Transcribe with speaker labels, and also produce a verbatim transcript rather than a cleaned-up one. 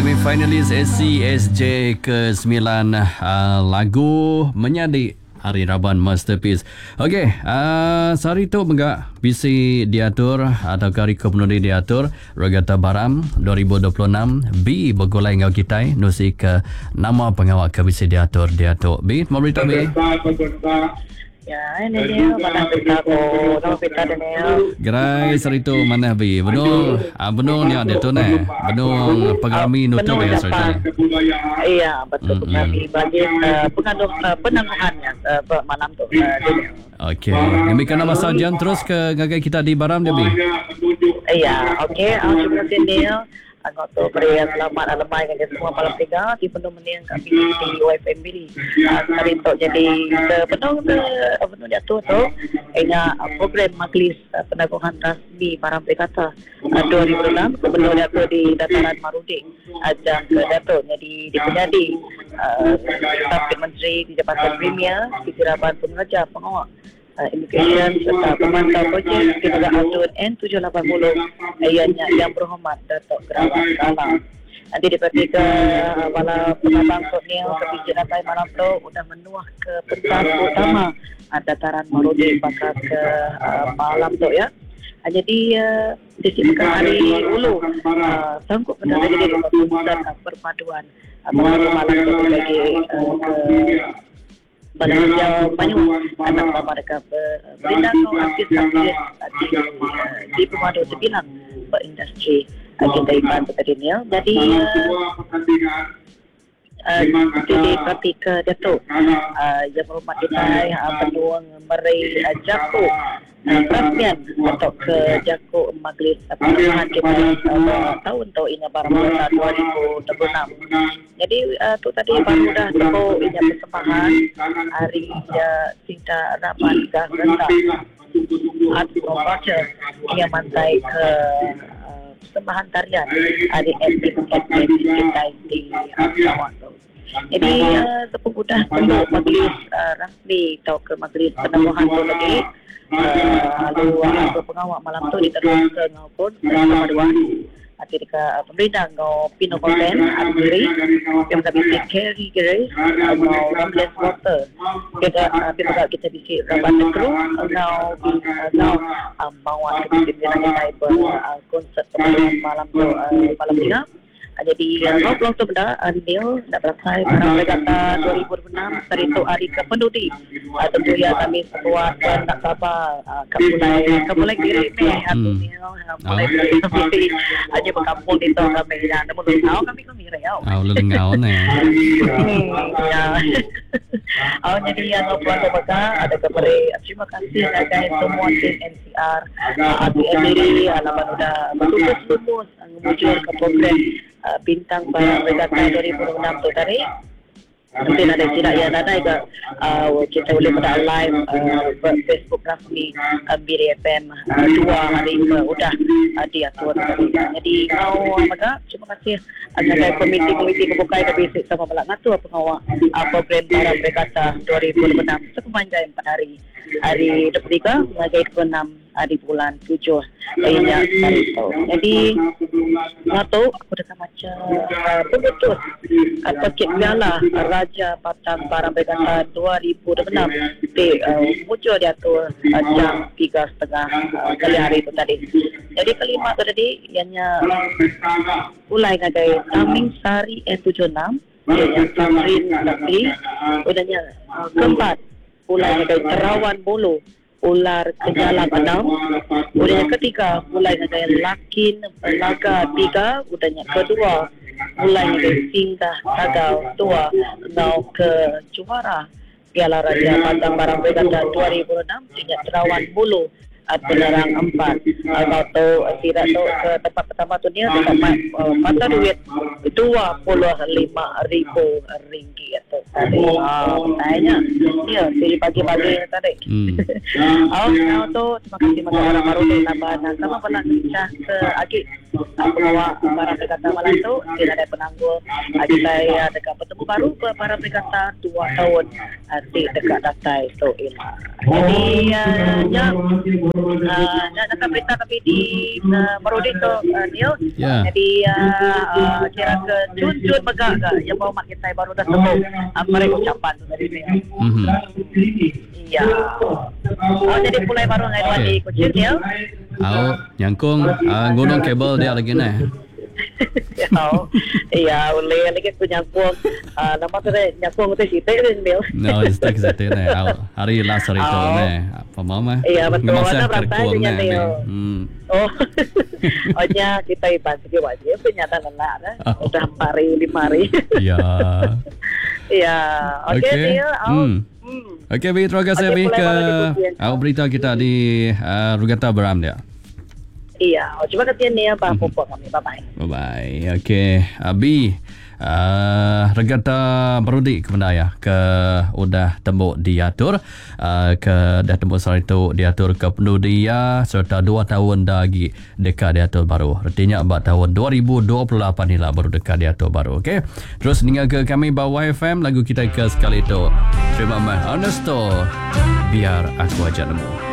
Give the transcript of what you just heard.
Speaker 1: Semifinalis S C S J ke sembilan, uh, lagu Menyadik Hari Raban Masterpiece. Okey, uh, sehari tu megak bisi diatur atau hari kepenuh diatur Regatta Baram dua ribu dua puluh enam B bergolai ngau kita nusi ke nama pengawal ke bisi diatur diatur B. Mau beritahu B?
Speaker 2: Ya, ini dia mana peta ko, nama peta dia.
Speaker 1: Gerai sari tu mana bi? Benar, ah benar ni ada tu ne. Benar pengalami nutu ya sari.
Speaker 2: Iya, betul kami bagi pengandung penangguhannya malam tu.
Speaker 1: Okey, kami kena masa jam terus ke gagai kita di Baram dia bi.
Speaker 2: Iya, okey, terima kasih Neil. Anggota beri selamat alamai kepada semua malam tiga di penuh meniang kami di U F M B ni. Hari tu jadi penuh penuh jatuh tu ia program majlis penangguhan rasmi para berkata dua ribu enam penuh jatuh di dataran Marudi ajang ke Dato' jadi dipenjadi staf menteri di Jabatan Premier Kejiraban Pengajar Pengawal Uh, immigration serta pemantau projek di negara Adun N tujuh lapan nol ianya yang berhormat Datuk Gerawat Kalang. Nanti diperhatikan wala penabang Sotnil kebijakan saya malam tu sudah menuah ke pentas utama uh, dataran Marudi bakal ke uh, malam tu ya. Uh, jadi uh, disebutkan hari ulu uh, sanggup benar jadi pusat uh, perpaduan uh, malam tu bagi uh, ke Balai Banyu anak bapa mereka berindah kau aktif-aktif di, di pemadu sembilan berindustri kita ikan tadi ni. Jadi jadi ketika Datuk yang berhormat kita penuang meri Jaku perhatian untuk ke Jaku Majlis Penangguhan kita tahun tu ini barang dua ribu dua puluh enam. Jadi tu tadi baru dah tepuk ini persembahan hari Sinta Rapat dan rendah hati membaca yang mantai ke persembahan tarian hari etnik etnik kita di Sarawak tu. Jadi sepupu dah tepuk majlis rasmi atau ke majlis penangguhan tu lagi. Lalu uh, pengawal malam tu diteruskan maupun sama dua ketika pemerintah ngau Pino Konten Amiri yang kami bisa carry gerai ngau ambulance water kita kita kita bisa rapat kru ngau ngau bawa kita bisa naik konsert malam tu malam tiga. Jadi ngau pulang tu benda Neil dah selesai para Regatta dua ribu dua puluh enam hari itu hari kepenuhi tentu ya kami sebuat dan tak sabar kemulai kemulai diri ni aku Neil mulai dari aja berkampung di tu kami dan namun tahu kami kami raya
Speaker 1: ah ulun ngau ne
Speaker 2: ya oh jadi yang ngau pulang tu baka ada kembali terima kasih kepada semua tim N C R A P M diri alaman sudah betul-betul mengucur ke program Uh, bintang para Regatta dua ribu dua puluh enam tu tadi mungkin ada tidak ya ada juga uh, kita boleh pada live uh, Facebook rasmi uh, B R F M uh, dua hari ke sudah uh, diatur tadi. Jadi kau maka terima kasih ada komiti-komiti kebukaan ke basic sama belak ngatur pengawal uh, program para Regatta dua ribu dua puluh enam sepanjang empat hari hari dua puluh tiga hingga dua puluh enam di bulan tujuh lainnya hari itu. Jadi ngato aku dah macam betul atau kit piala Raja Patang Barang Regatta dua ribu dua puluh enam di muncul dia tu jam tiga setengah kali hari itu tadi. Jadi kelima tu tadi ianya mulai ngagai Taming Sari N tujuh enam ianya Tamrin Lakli udahnya keempat mulai ngagai Terawan Bulu ular kejala padam. Udahnya ketiga mulai dari lakin laga tiga. Udahnya kedua mulai dari singgah tagau tua ngau ke juara Piala Raja Patang Barang Regatta dua ribu enam sehingga Terawan Bulu penerang empat atau tidak tu ke tempat pertama tu dia dapat mata duit dua puluh lima ribu ringgit tu. tadi. Oh, tanya. Ya, si pagi-pagi tadi.
Speaker 1: Hmm.
Speaker 2: Oh, now tu terima kasih masa orang baru di tambahan sama pernah kisah ke Agi. Aku bawa para perkata malam tu tidak ada penangguh. Agi saya dekat bertemu baru ke para perkata dua tahun nanti dekat datai tu Ima. Jadi uh, ya, uh, nak nak berita tapi di uh, Marudi tu uh, Neil.
Speaker 1: Ya.
Speaker 2: Jadi uh, uh, kira ke jun-jun megak ke yang bawa mak kita baru dah sembuh. Uh, mereka ucapan tu dari Neil.
Speaker 1: Mhm.
Speaker 2: Ya. Oh, jadi mulai baru ngai okay. Di Kuching Neil.
Speaker 1: Au nyangkung uh, gunung kabel dia lagi nah.
Speaker 2: Oh, iya, boleh lagi aku nyangkung. Uh, nama tu deh nyangkung tu siapa ni Neil?
Speaker 1: No, istak zate nah. Au hari last hari tu nah. Apa mama?
Speaker 2: Iya, betul. Mana berapa dengan Neil?
Speaker 1: Hmm.
Speaker 2: Oh, oh nya kita iban sikit wajib ternyata lelah dah. Udah empat hari, lima hari.
Speaker 1: Ya.
Speaker 2: Iya, okey Neil.
Speaker 1: Hmm. Okey, Bi, terima kasih Bi ke uh, berita kita di uh, Rugata Beram dia.
Speaker 2: Iya, oh, terima kasih Neil. Apa-apa kami. Bye-bye.
Speaker 1: Bye-bye. Okey, uh, Bi, uh, Regata Marudi kepada ya ke udah tembuk diatur uh, ke dah tembuk soal itu diatur ke penuh dia serta dua tahun lagi dekat diatur baru. Artinya empat tahun dua ribu dua puluh lapan ni lah baru dekat diatur baru. Okey. Terus dengar ke kami bawa F M lagu kita ke sekali itu. Terima kasih Ernesto. Biar aku ajak nemu.